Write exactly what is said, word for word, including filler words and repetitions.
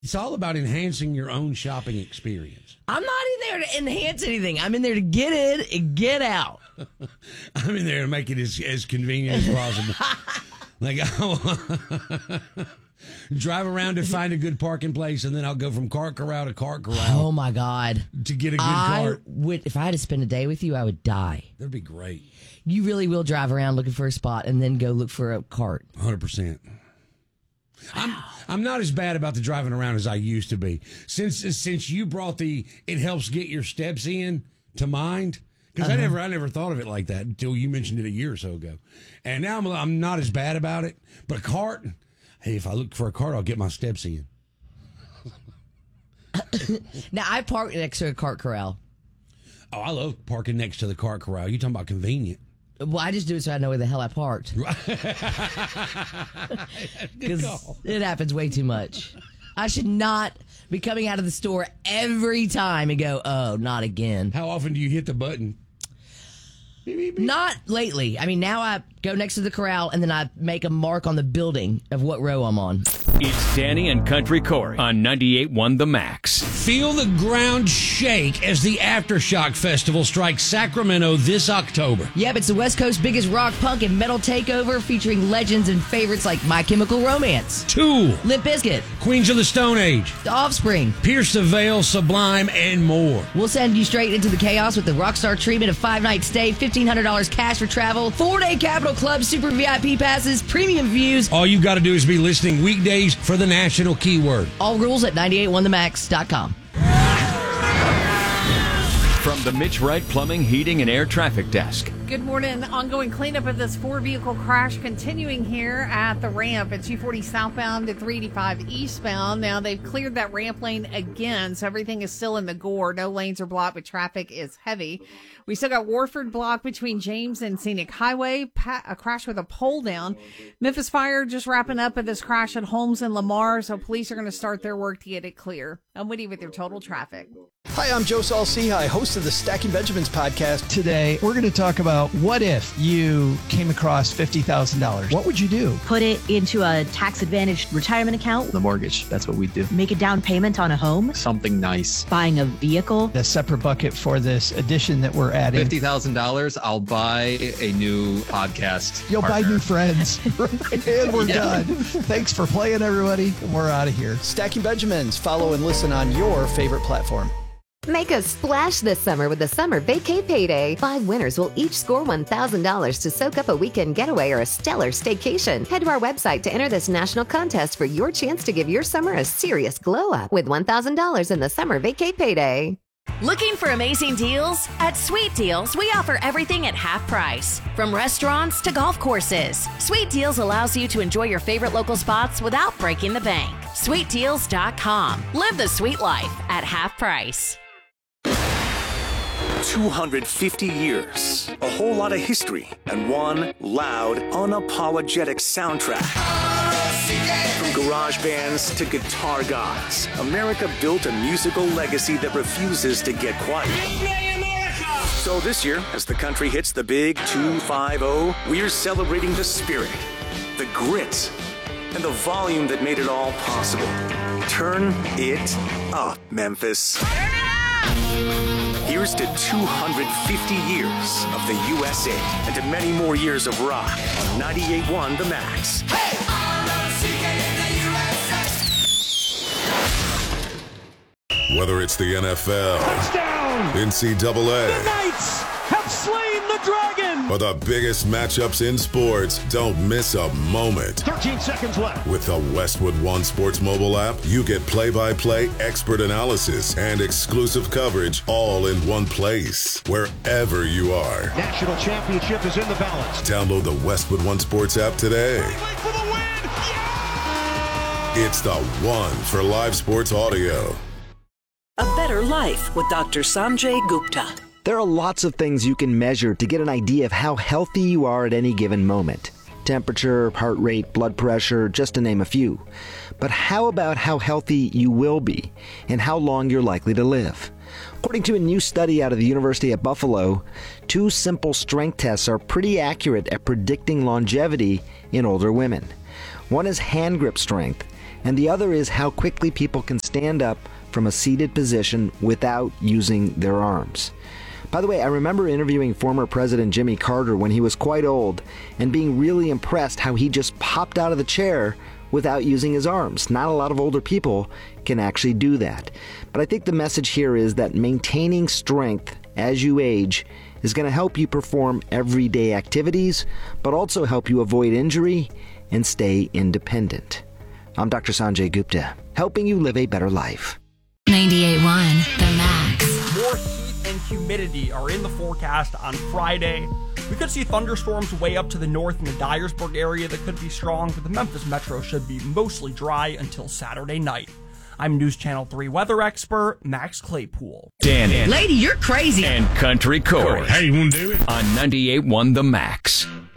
It's all about enhancing your own shopping experience. I'm not in there to enhance anything. I'm in there to get in and get out. I'm in there to make it as, as convenient as possible. Like, I'll drive around to find a good parking place, and then I'll go from cart corral to cart corral. Oh, my God. To get a good I cart. Would, if I had to spend a day with you, I would die. That'd be great. You really will drive around looking for a spot and then go look for a cart. one hundred percent. I'm I'm not as bad about the driving around as I used to be. Since since you brought the it helps get your steps in to mind, because uh-huh. I never I never thought of it like that until you mentioned it a year or so ago, and now I'm I'm not as bad about it. But a cart, hey, if I look for a cart, I'll get my steps in. Now I park next to a cart corral. Oh, I love parking next to the cart corral. You talking about convenient? Well, I just do it so I know where the hell I parked. Because it happens way too much. I should not be coming out of the store every time and go, oh, not again. How often do you hit the button? Beep, beep, beep. Not lately. I mean, now I go next to the corral and then I make a mark on the building of what row I'm on. It's Danny and Country Corey on ninety-eight point one The Max. Feel the ground shake as the Aftershock Festival strikes Sacramento this October. Yep, it's the West Coast's biggest rock, punk, and metal takeover featuring legends and favorites like My Chemical Romance, Tool, Limp Bizkit, Queens of the Stone Age, The Offspring, Pierce the Veil, Sublime, and more. We'll send you straight into the chaos with the rockstar treatment of five-night stay, fifteen hundred dollars cash for travel, four-day Capitol Club Super V I P passes, premium views. All you've got to do is be listening weekdays for the national keyword. All rules at ninety-eight one the max dot com. From the Mitch Wright Plumbing, Heating, and Air Traffic Desk. Good morning. Ongoing cleanup of this four-vehicle crash continuing here at the ramp at two forty southbound to three eighty-five eastbound. Now, they've cleared that ramp lane again, so everything is still in the gore. No lanes are blocked, but traffic is heavy. We still got Warford blocked between James and Scenic Highway. Pa- a crash with a pole down. Memphis Fire just wrapping up at this crash at Holmes and Lamar, so police are going to start their work to get it clear. I'm Woody with your total traffic. Hi, I'm Joe Saul-Sehy, host of the Stacking Benjamins podcast. Today, we're going to talk about what if you came across fifty thousand dollars? What would you do? Put it into a tax-advantaged retirement account. The mortgage, that's what we do. Make a down payment on a home. Something nice. Buying a vehicle. A separate bucket for this addition that we're adding. fifty thousand dollars, I'll buy a new podcast You'll partner. buy new friends. And we're yeah. done. Thanks for playing, everybody. We're out of here. Stacking Benjamins. Follow and listen on your favorite platform. Make a splash this summer with the Summer Vacay Payday. Five winners will each score one thousand dollars to soak up a weekend getaway or a stellar staycation. Head to our website to enter this national contest for your chance to give your summer a serious glow up with one thousand dollars in the Summer Vacay Payday. Looking for amazing deals? At Sweet Deals, we offer everything at half price. From restaurants to golf courses, Sweet Deals allows you to enjoy your favorite local spots without breaking the bank. sweet deals dot com. Live the sweet life at half price. two hundred fifty years, a whole lot of history, and one loud, unapologetic soundtrack. From garage bands to guitar gods, America built a musical legacy that refuses to get quiet. So this year, as the country hits the big two five oh, we're celebrating the spirit, the grit, and the volume that made it all possible. Turn it up, Memphis. Turn it up! Here's to two hundred fifty years of the U S A and to many more years of rock on ninety-eight point one The Max. Hey! Whether it's the N F L, touchdown, N C double A, the Knights have slain the dragon, or the biggest matchups in sports, don't miss a moment. thirteen seconds left. With the Westwood One Sports mobile app, you get play-by-play expert analysis and exclusive coverage all in one place, wherever you are. National championship is in the balance. Download the Westwood One Sports app today. For the win. Yeah! It's the one for live sports audio. A better life with Doctor Sanjay Gupta. There are lots of things you can measure to get an idea of how healthy you are at any given moment. Temperature, heart rate, blood pressure, just to name a few. But how about how healthy you will be and how long you're likely to live? According to a new study out of the University of Buffalo, two simple strength tests are pretty accurate at predicting longevity in older women. One is hand grip strength, and the other is how quickly people can stand up from a seated position without using their arms. By the way, I remember interviewing former President Jimmy Carter when he was quite old and being really impressed how he just popped out of the chair without using his arms. Not a lot of older people can actually do that. But I think the message here is that maintaining strength as you age is going to help you perform everyday activities, but also help you avoid injury and stay independent. I'm Doctor Sanjay Gupta, helping you live a better life. ninety-eight point one The Max. More heat and humidity are in the forecast on Friday. We could see thunderstorms way up to the north in the Dyersburg area that could be strong, but the Memphis metro should be mostly dry until Saturday night. I'm News Channel three weather expert Max Claypool. Dan, Lady, you're crazy. And Country Corey. Hey, you want to do it? On ninety-eight point one The Max.